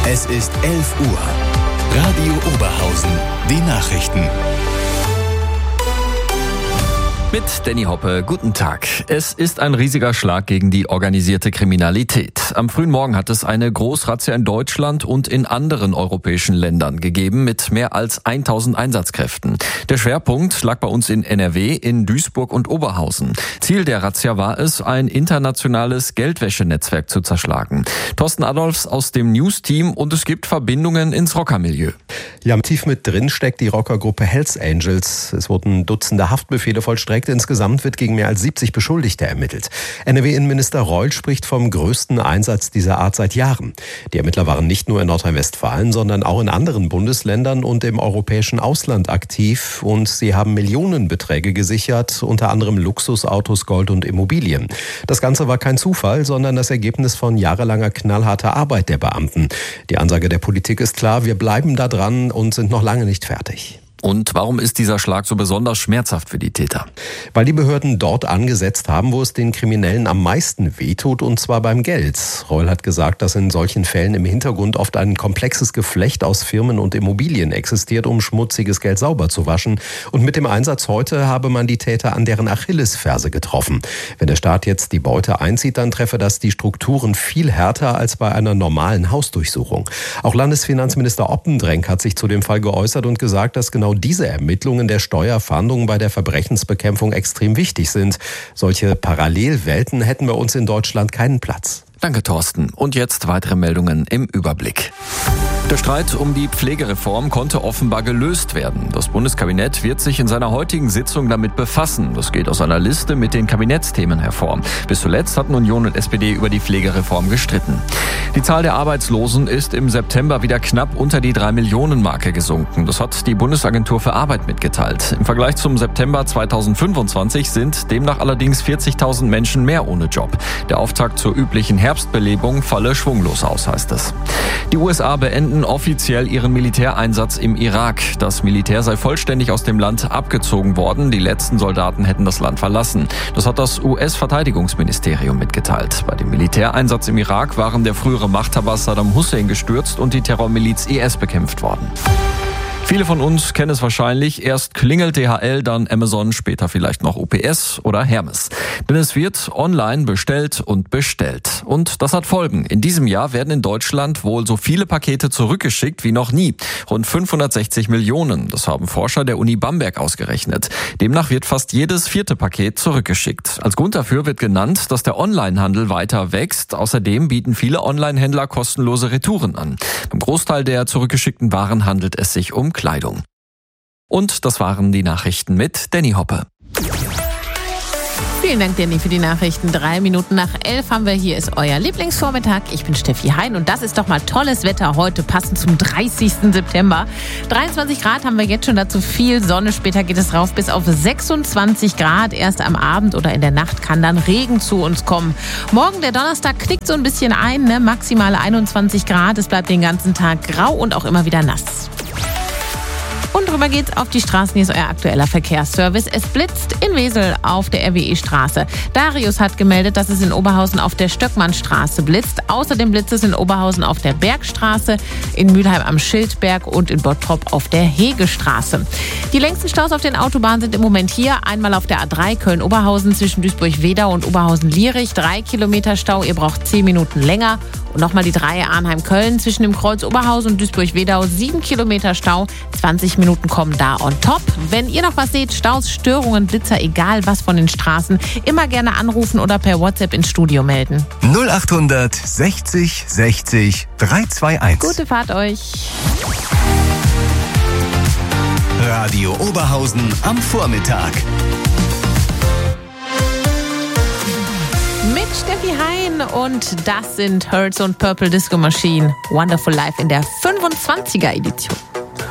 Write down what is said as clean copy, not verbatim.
Es ist 11 Uhr. Radio Oberhausen, die Nachrichten. Mit Danny Hoppe, guten Tag. Es ist ein riesiger Schlag gegen die organisierte Kriminalität. Am frühen Morgen hat es eine Großrazzia in Deutschland und in anderen europäischen Ländern gegeben mit mehr als 1000 Einsatzkräften. Der Schwerpunkt lag bei uns in NRW, in Duisburg und Oberhausen. Ziel der Razzia war es, ein internationales Geldwäschenetzwerk zu zerschlagen. Thorsten Adolfs aus dem News-Team und es gibt Verbindungen ins Rockermilieu. Ja, tief mit drin steckt die Rockergruppe Hells Angels. Es wurden Dutzende Haftbefehle vollstreckt. Insgesamt wird gegen mehr als 70 Beschuldigte ermittelt. NRW-Innenminister Reul spricht vom größten Einsatz dieser Art seit Jahren. Die Ermittler waren nicht nur in Nordrhein-Westfalen, sondern auch in anderen Bundesländern und im europäischen Ausland aktiv. Und sie haben Millionenbeträge gesichert, unter anderem Luxusautos, Gold und Immobilien. Das Ganze war kein Zufall, sondern das Ergebnis von jahrelanger knallharter Arbeit der Beamten. Die Ansage der Politik ist klar, wir bleiben da dran und sind noch lange nicht fertig. Und warum ist dieser Schlag so besonders schmerzhaft für die Täter? Weil die Behörden dort angesetzt haben, wo es den Kriminellen am meisten wehtut, und zwar beim Geld. Reul hat gesagt, dass in solchen Fällen im Hintergrund oft ein komplexes Geflecht aus Firmen und Immobilien existiert, um schmutziges Geld sauber zu waschen. Und mit dem Einsatz heute habe man die Täter an deren Achillesferse getroffen. Wenn der Staat jetzt die Beute einzieht, dann treffe das die Strukturen viel härter als bei einer normalen Hausdurchsuchung. Auch Landesfinanzminister Oppendrenk hat sich zu dem Fall geäußert und gesagt, dass genau diese Ermittlungen der Steuerfahndung bei der Verbrechensbekämpfung extrem wichtig sind. Solche Parallelwelten hätten bei uns in Deutschland keinen Platz. Danke, Thorsten. Und jetzt weitere Meldungen im Überblick. Der Streit um die Pflegereform konnte offenbar gelöst werden. Das Bundeskabinett wird sich in seiner heutigen Sitzung damit befassen. Das geht aus einer Liste mit den Kabinettsthemen hervor. Bis zuletzt hatten Union und SPD über die Pflegereform gestritten. Die Zahl der Arbeitslosen ist im September wieder knapp unter die 3-Millionen-Marke gesunken. Das hat die Bundesagentur für Arbeit mitgeteilt. Im Vergleich zum September 2025 sind demnach allerdings 40.000 Menschen mehr ohne Job. Der Auftakt zur üblichen Herbstbelebung falle schwunglos aus, heißt es. Die USA beenden offiziell ihren Militäreinsatz im Irak. Das Militär sei vollständig aus dem Land abgezogen worden. Die letzten Soldaten hätten das Land verlassen. Das hat das US-Verteidigungsministerium mitgeteilt. Bei dem Militäreinsatz im Irak waren der frühere Machthaber Saddam Hussein gestürzt und die Terrormiliz IS bekämpft worden. Viele von uns kennen es wahrscheinlich. Erst klingelt DHL, dann Amazon, später vielleicht noch UPS oder Hermes. Denn es wird online bestellt und bestellt. Und das hat Folgen. In diesem Jahr werden in Deutschland wohl so viele Pakete zurückgeschickt wie noch nie. Rund 560 Millionen. Das haben Forscher der Uni Bamberg ausgerechnet. Demnach wird fast jedes 4. Paket zurückgeschickt. Als Grund dafür wird genannt, dass der Onlinehandel weiter wächst. Außerdem bieten viele Onlinehändler kostenlose Retouren an. Beim Großteil der zurückgeschickten Waren handelt es sich um Kleidung. Und das waren die Nachrichten mit Danny Hoppe. Vielen Dank, Danny, für die Nachrichten. 3 Minuten nach 11 haben wir. Hier ist euer Lieblingsvormittag. Ich bin Steffi Hein und das ist doch mal tolles Wetter heute, passend zum 30. September. 23 Grad haben wir jetzt schon, dazu viel Sonne. Später geht es rauf bis auf 26 Grad. Erst am Abend oder in der Nacht kann dann Regen zu uns kommen. Morgen, der Donnerstag, knickt so ein bisschen ein, ne? Maximale 21 Grad. Es bleibt den ganzen Tag grau und auch immer wieder nass. Und drüber geht's auf die Straßen. Hier ist euer aktueller Verkehrsservice. Es blitzt in Wesel auf der RWE-Straße. Darius hat gemeldet, dass es in Oberhausen auf der Stöckmannstraße blitzt. Außerdem blitzt es in Oberhausen auf der Bergstraße, in Mülheim am Schildberg und in Bottrop auf der Hegestraße. Die längsten Staus auf den Autobahnen sind im Moment hier. Einmal auf der A3 Köln-Oberhausen zwischen Duisburg-Wedau und Oberhausen-Lierich. 3 Kilometer Stau, ihr braucht 10 Minuten länger. Und nochmal die 3 Arnheim-Köln zwischen dem Kreuz Oberhausen und Duisburg-Wedau. 7 Kilometer Stau, 20 Minuten kommen da on top. Wenn ihr noch was seht, Staus, Störungen, Blitzer, egal was von den Straßen, immer gerne anrufen oder per WhatsApp ins Studio melden. 0800 60 60 321. Gute Fahrt euch. Radio Oberhausen am Vormittag. Mit Steffi Hein und das sind Hertz und Purple Disco Machine. Wonderful Life in der 25er Edition.